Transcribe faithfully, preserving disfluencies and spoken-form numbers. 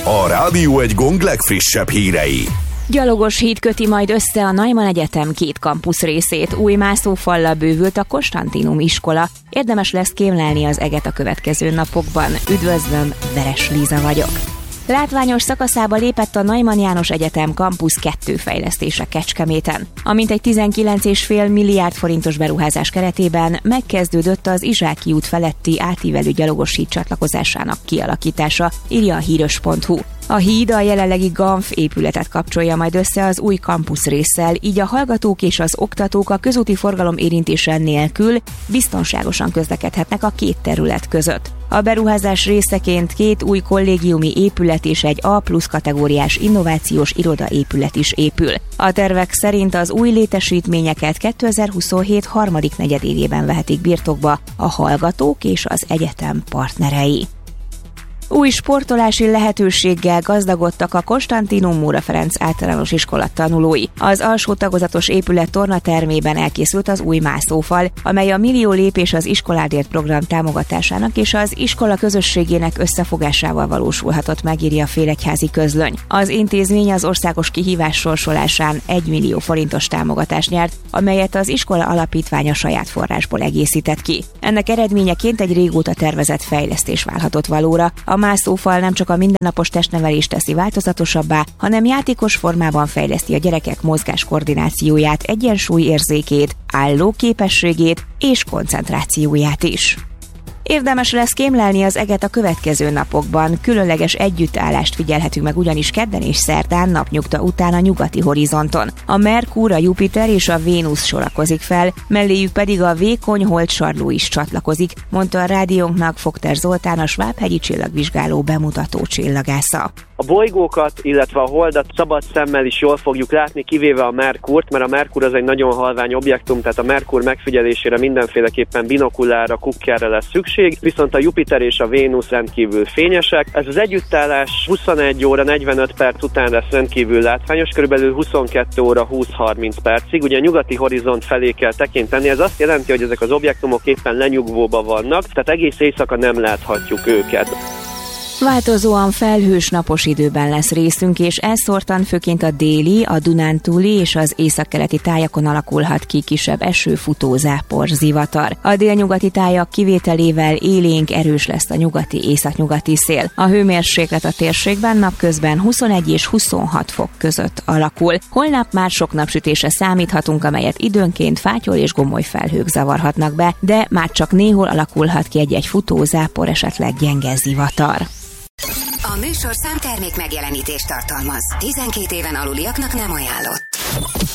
A Rádió Egy Gong legfrissebb hírei. Gyalogos híd köti majd össze a Neumann Egyetem két kampusz részét. Új mászófallal bővült a Konstantinum iskola. Érdemes lesz kémlelni az eget a következő napokban. Üdvözlöm, Veres Líza vagyok. Látványos szakaszába lépett a Neumann János Egyetem kampusz kettő fejlesztése Kecskeméten. A mintegy tizenkilenc egész öt milliárd forintos beruházás keretében megkezdődött az Izsáki út feletti átívelő gyalogos híd csatlakozásának kialakítása, írja a híros pont hu. A híd a jelenlegi Ganf épületet kapcsolja majd össze az új kampusz résszel, így a hallgatók és az oktatók a közúti forgalom érintése nélkül biztonságosan közlekedhetnek a két terület között. A beruházás részeként két új kollégiumi épület és egy A plusz kategóriás innovációs irodaépület is épül. A tervek szerint az új létesítményeket kétezer-huszonhét harmadik negyedévében vehetik birtokba a hallgatók és az egyetem partnerei. Új sportolási lehetőséggel gazdagodtak a Konstantinum Móra Ferenc általános iskola tanulói. Az alsó tagozatos épület tornatermében elkészült az új mászófal, amely a Millió lépés az iskoládért program támogatásának és az iskola közösségének összefogásával valósulhatott, megírja a Félegyházi Közlöny. Az intézmény az országos kihívás sorsolásán egy millió forintos támogatást nyert, amelyet az iskola alapítványa saját forrásból egészített ki. Ennek eredményeként egy régóta tervezett fejlesztés válhatott valóra. A mászófal nem csak a mindennapos testnevelést teszi változatosabbá, hanem játékos formában fejleszti a gyerekek mozgáskoordinációját, egyensúlyérzékét, állóképességét és koncentrációját is. Érdemes lesz kémlelni az eget a következő napokban. Különleges együttállást figyelhetünk meg ugyanis kedden és szerdán napnyugta után a nyugati horizonton. A Merkur, a Jupiter és a Vénusz sorakozik fel, melléjük pedig a vékony holdsarló is csatlakozik, mondta a rádiónknak Fogter Zoltán, a Svábhegyi csillagvizsgáló bemutató csillagásza. A bolygókat, illetve a holdat szabad szemmel is jól fogjuk látni, kivéve a Merkurt, mert a Merkur az egy nagyon halvány objektum, tehát a Merkur megfigyelésére mindenféleképpen binokulárra, kukkerre lesz szükség, viszont a Jupiter és a Vénusz rendkívül fényesek. Ez az együttállás huszonegy óra negyvenöt perc után lesz rendkívül látványos, körülbelül huszonkettő óra húsz-harminc percig. Ugye a nyugati horizont felé kell tekinteni, ez azt jelenti, hogy ezek az objektumok éppen lenyugvóban vannak, tehát egész éjszaka nem láthatjuk őket. Változóan felhős napos időben lesz részünk, és elszórtan főként a déli, a Dunántúli és az északkeleti tájakon alakulhat ki kisebb eső, futó, zápor, zivatar. A délnyugati tájak kivételével élénk, erős lesz a nyugati, északnyugati szél. A hőmérséklet a térségben napközben huszonegy és huszonhat fok között alakul. Holnap már sok napsütésre számíthatunk, amelyet időnként fátyol és gomoly felhők zavarhatnak be, de már csak néhol alakulhat ki egy-egy futó, zápor, esetleg gyenge zivatar. A műsorszám termék megjelenítést tartalmaz. tizenkét éven aluliaknak nem ajánlott.